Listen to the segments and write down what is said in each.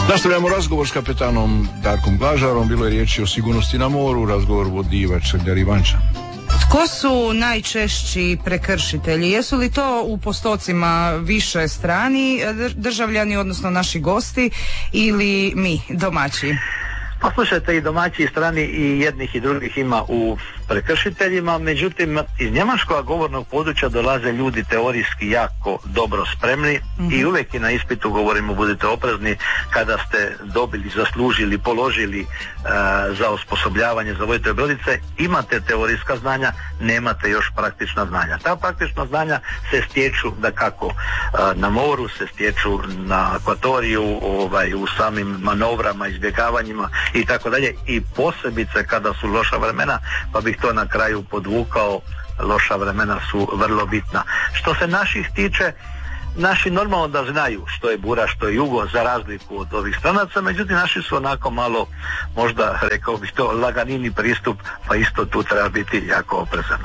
Nastavljamo razgovor s kapetanom Darkom Glažarom. Bilo je riječi o sigurnosti na moru, razgovor vodi Ivan Črljar Ivančan. Tko su najčešći prekršitelji? Jesu li to u postocima više strani državljani, odnosno naši gosti, ili mi, domaći? Pa slušajte, i domaći i strani i jednih i drugih ima u prekršiteljima, međutim iz njemačkog govornog područja dolaze ljudi teorijski jako dobro spremni i uvijek i na ispitu govorimo budite oprezni kada ste dobili, zaslužili, položili za osposobljavanje za voditelja brodice, imate teorijska znanja, nemate još praktična znanja. Ta praktična znanja se stječu dakako na moru, se stječu na akvatoriju, u samim manovrama, izbjegavanjima i tako dalje, i posebice kada su loša vremena, pa bih to na kraju podvukao, loša vremena su vrlo bitna. Što se naših tiče, naši normalno da znaju što je bura, što je jugo, za razliku od ovih stranaca, međutim naši su onako malo, možda rekao bih to, laganini pristup, pa isto tu treba biti jako oprezan.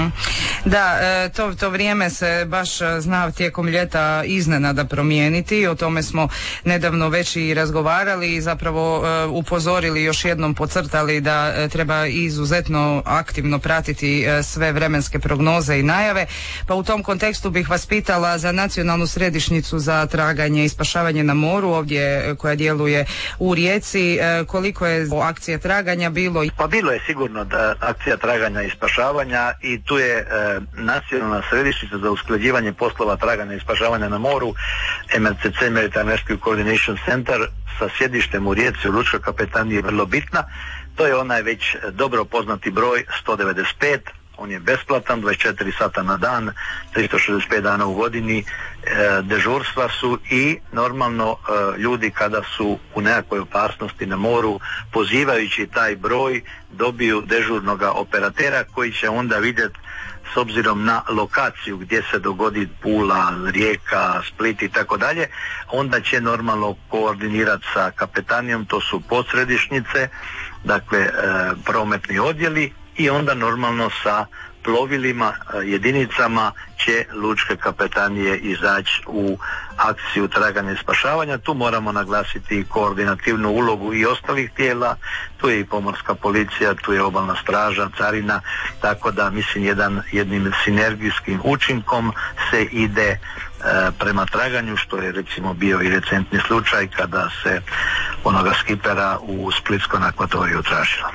Da, to vrijeme se baš zna tijekom ljeta iznenada promijeniti, o tome smo nedavno već i razgovarali i zapravo upozorili, još jednom podcrtali da treba izuzetno aktivno pratiti sve vremenske prognoze i najave, pa u tom kontekstu bih vas pitala za nacionalnu središnjicu za traganje i spašavanje na moru, ovdje koja djeluje u Rijeci, koliko je akcija traganja bilo? Pa bilo je sigurno da akcija traganja i spašavanja, i tu je nacionalna središnjica za usklađivanje poslova traganja i spašavanja na moru, MRCC, Maritime Rescue Coordination Center, sa sjedištem u Rijeci u Lučkoj kapetaniji, je vrlo bitna. To je onaj već dobro poznati broj 195, on je besplatan, 24 sata na dan, 365 dana u godini, dežurstva su i normalno ljudi kada su u nekakvoj opasnosti na moru, pozivajući taj broj, dobiju dežurnog operatera koji će onda vidjeti s obzirom na lokaciju gdje se dogodi Pula, Rijeka, Split i tako dalje, onda će normalno koordinirati sa kapetanijom, to su podsredišnjice, dakle prometni odjeli, i onda normalno sa plovilima, jedinicama će lučke kapetanije izaći u akciju traganja i spašavanja. Tu moramo naglasiti koordinativnu ulogu i ostalih tijela, tu je i pomorska policija, tu je obalna straža, carina, tako da mislim jednim sinergijskim učinkom se ide prema traganju, što je recimo bio i recentni slučaj kada se onoga skipera u splitskom akvatoriju tražilo.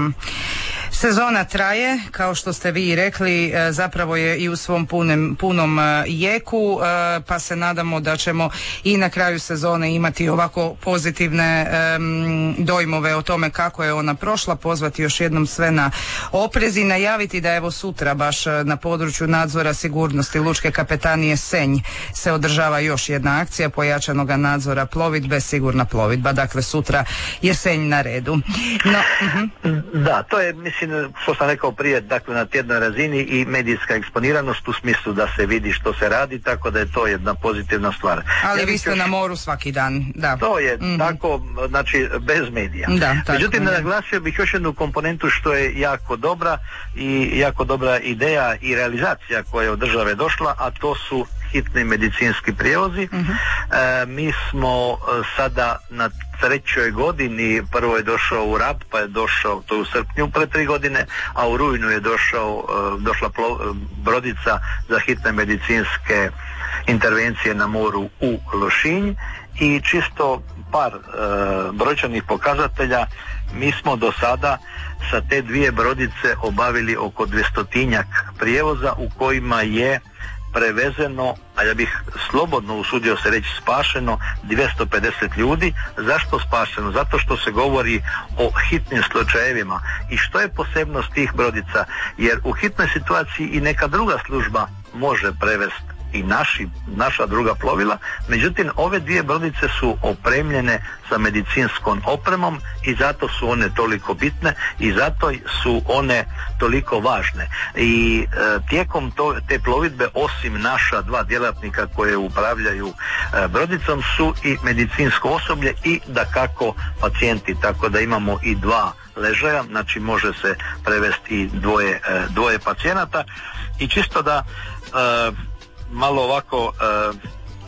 Sezona traje, kao što ste vi rekli, zapravo je i u svom punom jeku, pa se nadamo da ćemo i na kraju sezone imati ovako pozitivne dojmove o tome kako je ona prošla, pozvati još jednom sve na oprez i najaviti da evo sutra baš na području nadzora sigurnosti Lučke kapetanije Senj se održava još jedna akcija pojačanog nadzora plovidbe, sigurna plovidba, dakle sutra je Senj na redu. Da, to je, mislim, što sam rekao prije, dakle na tjednoj razini i medijska eksponiranost u smislu da se vidi što se radi, tako da je to jedna pozitivna stvar. Ali vi ste na moru svaki dan, da. To je tako, znači bez medija. Međutim, naglasio bih još jednu komponentu što je jako dobra i jako dobra ideja i realizacija koja je od države došla, a to su hitni medicinski prijevozi. Mi smo sada na 3. godini, prvo je došao u Rab, pa je došao, to je u srpnju pre 3 godine, a u rujnu je došla brodica za hitne medicinske intervencije na moru u Lošinj, i čisto par brojčanih pokazatelja, mi smo do sada sa te dvije brodice obavili oko 200-tinjak prijevoza u kojima je prevezeno, a ja bih slobodno usudio se reći spašeno 250 ljudi. Zašto spašeno? Zato što se govori o hitnim slučajevima. I što je posebnost tih brodica? Jer u hitnoj situaciji i neka druga služba može prevesti i naša druga plovila, međutim ove dvije brodice su opremljene sa medicinskom opremom i zato su one toliko bitne i zato su one toliko važne. I tijekom te plovidbe, osim naša dva djelatnika koje upravljaju brodicom, su i medicinsko osoblje i dakako pacijenti, tako da imamo i dva ležaja, znači može se prevesti i dvoje pacijenata. I čisto da malo ovako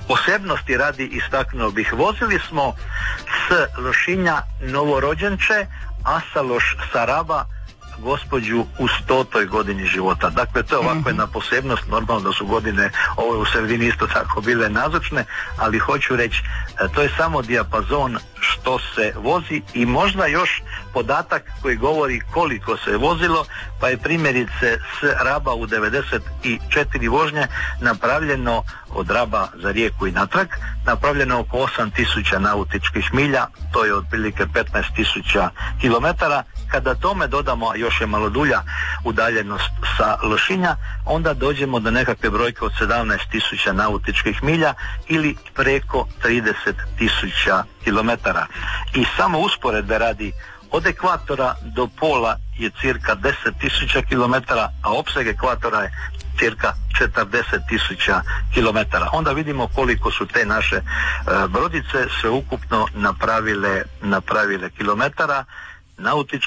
posebnosti radi istaknuo bih. Vozili smo s Lošinja Novorođenče, a sa sa Raba gospođu u 100. godini života. Dakle, to je ovako jedna posebnost, normalno da su godine ove u sredini isto tako bile nazočne, ali hoću reći, to je samo dijapazon što se vozi i možda još podatak koji govori koliko se vozilo, pa je primjerice s Raba u 94 vožnje napravljeno od Raba za Rijeku i natrag, napravljeno oko 8000 nautičkih milja, to je otprilike 15.000 kilometara. Kada tome dodamo, još je malo dulja udaljenost sa Lošinja, onda dođemo do nekakve brojke od 17.000 nautičkih milja ili preko 30.000 kilometara. I samo usporedbe radi, od ekvatora do pola je cirka 10.000 kilometara, a opseg ekvatora je cirka 40.000 kilometara. Onda vidimo koliko su te naše brodice sveukupno napravile kilometara, nautičkih